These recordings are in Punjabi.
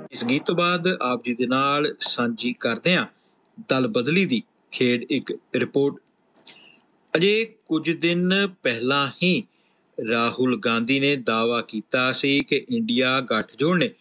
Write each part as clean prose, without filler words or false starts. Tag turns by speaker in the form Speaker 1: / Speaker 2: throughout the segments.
Speaker 1: ਇਸ ਗੀਤ ਤੋਂ ਬਾਅਦ ਆਪ ਜੀ ਦੇ ਨਾਲ ਸਾਂਝੀ ਕਰਦੇ ਹਾਂ ਦਲ ਬਦਲੀ ਦੀ ਖੇਡ ਇੱਕ ਰਿਪੋਰਟ। ਅਜੇ ਕੁਝ ਦਿਨ ਪਹਿਲਾਂ ਹੀ ਰਾਹੁਲ ਗਾਂਧੀ ਨੇ ਦਾਅਵਾ ਕੀਤਾ ਸੀ ਕਿ ਇੰਡੀਆ ਗੱਠਜੋੜ ਨੇ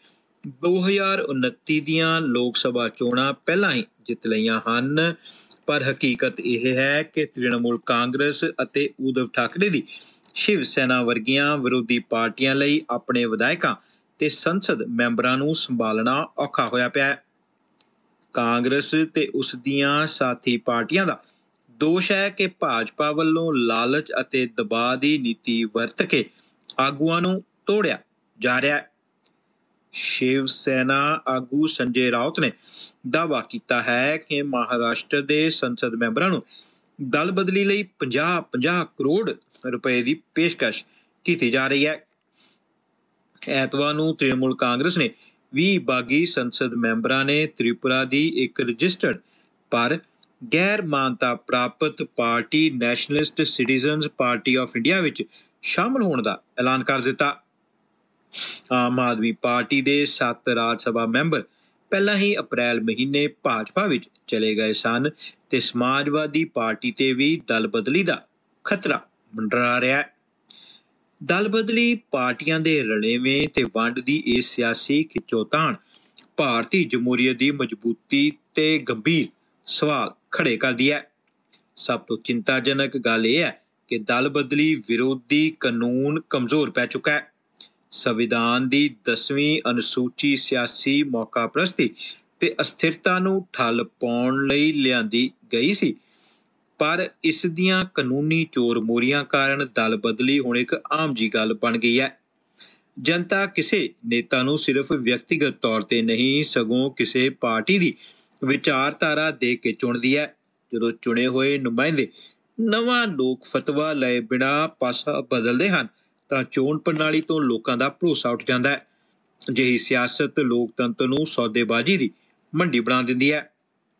Speaker 1: 2029 ਦੀਆਂ ਲੋਕ ਸਭਾ ਚੋਣਾਂ ਪਹਿਲਾਂ ਹੀ ਜਿੱਤ ਲਈਆਂ ਹਨ, ਪਰ ਹਕੀਕਤ ਇਹ ਹੈ ਕਿ ਤ੍ਰਿਣਮੂਲ ਕਾਂਗਰਸ ਅਤੇ ਉਧਵ ਠਾਕਰੇ ਦੀ ਸ਼ਿਵ ਸੈਨਾ ਵਰਗੀਆਂ ਵਿਰੋਧੀ ਪਾਰਟੀਆਂ ਲਈ ਆਪਣੇ ਵਿਧਾਇਕਾਂ ਤੇ ਸੰਸਦ ਮੈਂਬਰਾਂ ਨੂੰ ਸੰਭਾਲਣਾ ਔਖਾ ਹੋਇਆ ਪਿਆ ਹੈ। ਕਾਂਗਰਸ ਤੇ ਉਸ ਦੀਆਂ ਸਾਥੀ ਪਾਰਟੀਆਂ ਦਾ ਦੋਸ਼ ਹੈ ਕਿ ਭਾਜਪਾ ਵੱਲੋਂ ਲਾਲਚ ਅਤੇ ਦਬਾਅ ਦੀ ਨੀਤੀ ਵਰਤ ਕੇ ਆਗੂਆਂ ਨੂੰ ਤੋੜਿਆ ਜਾ ਰਿਹਾ ਹੈ। ਸ਼ਿਵ ਸੈਨਾ ਆਗੂ ਸੰਜੇ ਰਾਉਤ ਨੇ ਦਾਅਵਾ ਕੀਤਾ ਹੈ ਕਿ ਮਹਾਰਾਸ਼ਟਰ ਦੇ ਸੰਸਦ ਮੈਂਬਰਾਂ ਨੂੰ ਦਲ ਬਦਲੀ ਲਈ 50-50 ਕਰੋੜ ਰੁਪਏ ਦੀ ਪੇਸ਼ਕਸ਼ ਕੀਤੀ ਜਾ ਰਹੀ ਹੈ। ਐਤਵਾਰ ਨੂੰ ਤ੍ਰਿਣਮੂਲ ਕਾਂਗਰਸ ਨੇ 20 ਬਾਗੀ ਸੰਸਦ ਮੈਂਬਰਾਂ ਨੇ ਤ੍ਰਿਪੁਰਾ ਦੀ ਇੱਕ ਰਜਿਸਟਰਡ ਪਰ ਗੈਰ ਮਾਨਤਾ ਪ੍ਰਾਪਤ party nationalist citizens party of India ਵਿੱਚ ਸ਼ਾਮਲ ਹੋਣ ਦਾ ਐਲਾਨ ਕਰ ਦਿੱਤਾ। ਆਮ ਆਦਮੀ ਪਾਰਟੀ ਦੇ 7 ਰਾਜ ਸਭਾ ਮੈਂਬਰ ਪਹਿਲਾਂ ਹੀ ਅਪ੍ਰੈਲ ਮਹੀਨੇ ਭਾਜਪਾ ਵਿੱਚ ਚਲੇ ਗਏ ਸਨ ਤੇ ਸਮਾਜਵਾਦੀ ਪਾਰਟੀ ਤੇ ਵੀ ਦਲ ਬਦਲੀ ਦਾ ਖਤਰਾ ਮੰਡਰਾ ਰਿਹਾ ਹੈ। ਦਲ ਬਦਲੀ ਪਾਰਟੀਆਂ ਦੇ ਰਲੇਵੇਂ ਤੇ ਵੰਡ ਦੀ ਇਹ ਸਿਆਸੀ ਖਿੱਚੋਤਾਣ ਭਾਰਤੀ ਜਮਹੂਰੀਅਤ ਦੀ ਮਜ਼ਬੂਤੀ ਤੇ ਗੰਭੀਰ ਸਵਾਲ ਖੜੇ ਕਰਦੀ ਹੈ। ਸਭ ਤੋਂ ਚਿੰਤਾਜਨਕ ਗੱਲ ਇਹ ਹੈ ਕਿ ਦਲ ਬਦਲੀ ਵਿਰੋਧੀ ਕਾਨੂੰਨ ਕਮਜ਼ੋਰ ਪੈ ਚੁੱਕਾ ਹੈ। ਸੰਵਿਧਾਨ ਦੀ 10ਵੀਂ ਅਨੁਸੂਚੀ ਸਿਆਸੀ ਮੌਕਾਪ੍ਰਸਤੀ ਤੇ ਅਸਥਿਰਤਾ ਨੂੰ ਠੱਲ ਪਾਉਣ ਲਈ ਲਿਆਂਦੀ ਗਈ ਸੀ, ਪਰ ਇਸ ਦੀਆਂ ਕਾਨੂੰਨੀ ਚੋਰ ਮੋਰੀਆਂ ਕਾਰਨ ਦਲ ਬਦਲੀ ਹੁਣ ਇੱਕ ਆਮ ਜੀ ਗੱਲ ਬਣ ਗਈ ਹੈ। ਜਨਤਾ ਕਿਸੇ ਨੇਤਾ ਨੂੰ ਸਿਰਫ ਵਿਅਕਤੀਗਤ ਤੌਰ ਤੇ ਨਹੀਂ ਸਗੋਂ ਕਿਸੇ ਪਾਰਟੀ ਦੀ ਵਿਚਾਰਧਾਰਾ ਦੇ ਕੇ ਚੁਣਦੀ ਹੈ। ਜਦੋਂ ਚੁਣੇ ਹੋਏ ਨੁਮਾਇੰਦੇ ਨਵਾਂ ਲੋਕ ਫਤਵਾ ਲਏ ਬਿਨਾਂ ਪਾਸਾ ਬਦਲਦੇ ਹਨ ਤਾਂ ਚੋਣ ਪ੍ਰਣਾਲੀ ਤੋਂ ਲੋਕਾਂ ਦਾ ਭਰੋਸਾ ਉੱਠ ਜਾਂਦਾ ਹੈ। ਅਜਿਹੀ ਸਿਆਸਤ ਲੋਕਤੰਤਰ ਨੂੰ ਸੌਦੇਬਾਜ਼ੀ ਦੀ ਮੰਡੀ ਬਣਾ ਦਿੰਦੀ ਹੈ।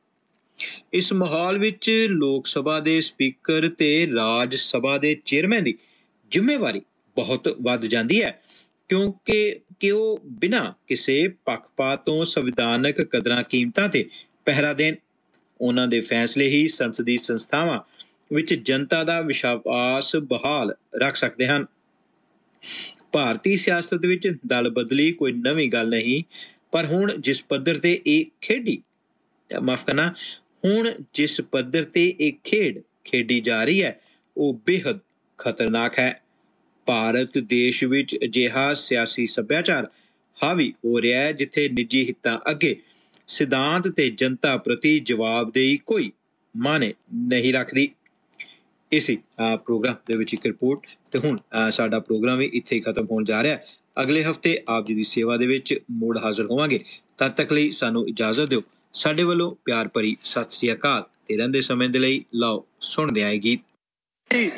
Speaker 1: ਇਸ ਮਾਹੌਲ ਵਿੱਚ ਲੋਕ ਸਭਾ ਦੇ ਸਪੀਕਰ ਤੇ ਰਾਜ ਸਭਾ ਦੇ ਚੇਅਰਮੈਨ ਦੀ ਜ਼ਿੰਮੇਵਾਰੀ ਬਹੁਤ ਵੱਧ ਜਾਂਦੀ ਹੈ, ਕਿਉਂਕਿ ਉਹ ਬਿਨਾਂ ਕਿਸੇ ਪੱਖਪਾਤ ਤੋਂ ਸੰਵਿਧਾਨਕ ਕਦਰਾਂ ਕੀਮਤਾਂ ਤੇ ਪਹਿਰਾ ਦੇਣ। ਉਹਨਾਂ ਦੇ ਫੈਸਲੇ ਹੀ ਸੰਸਦੀ ਸੰਸਥਾਵਾਂ ਵਿੱਚ ਜਨਤਾ ਦਾ ਵਿਸ਼ਵਾਸ ਬਹਾਲ ਰੱਖ ਸਕਦੇ ਹਨ। ਭਾਰਤੀ ਸਿਆਸਤ ਵਿੱਚ ਦਲ ਬਦਲੀ ਕੋਈ ਨਵੀਂ ਗੱਲ ਨਹੀਂ, ਪਰ ਹੁਣ ਜਿਸ ਪੱਧਰ ਤੇ ਇਹ ਖੇਡ ਖੇਡੀ ਜਾ ਰਹੀ ਹੈ ਉਹ ਬੇਹੱਦ ਖਤਰਨਾਕ ਹੈ। ਭਾਰਤ ਦੇਸ਼ ਵਿੱਚ ਅਜਿਹਾ ਸਿਆਸੀ ਸੱਭਿਆਚਾਰ ਹਾਵੀ ਹੋ ਰਿਹਾ ਹੈ ਜਿੱਥੇ ਨਿੱਜੀ ਹਿੱਤਾਂ ਅੱਗੇ ਸਿਧਾਂਤ ਤੇ ਜਨਤਾ ਪ੍ਰਤੀ ਜਵਾਬਦੇਹੀ ਕੋਈ ਮਾਨੇ ਨਹੀਂ ਰੱਖਦੀ। ਇਸੇ ਪ੍ਰੋਗਰਾਮ ਦੇ ਵਿੱਚ ਇੱਕ ਰਿਪੋਰਟ ਤੇ ਹੁਣ ਸਾਡਾ ਪ੍ਰੋਗਰਾਮ ਵੀ ਇੱਥੇ ਹੀ ਖਤਮ ਹੋਣ ਜਾ ਰਿਹਾ ਹੈ। ਅਗਲੇ ਹਫ਼ਤੇ ਆਪ ਜੀ ਦੀ ਸੇਵਾ ਦੇ ਵਿੱਚ ਮੁੜ ਹਾਜ਼ਰ ਹੋਵਾਂਗੇ। ਤਦ ਤੱਕ ਲਈ ਸਾਨੂੰ ਇਜਾਜ਼ਤ ਦਿਓ। ਸਾਡੇ ਵੱਲੋਂ ਪਿਆਰ ਭਰੀ ਸਤਿ ਸ੍ਰੀ ਅਕਾਲ ਤੇ ਰਹਿੰਦੇ ਸਮੇਂ ਦੇ ਲਈ ਲਓ ਸੁਣਦੇ ਆਏ ਗੀਤ।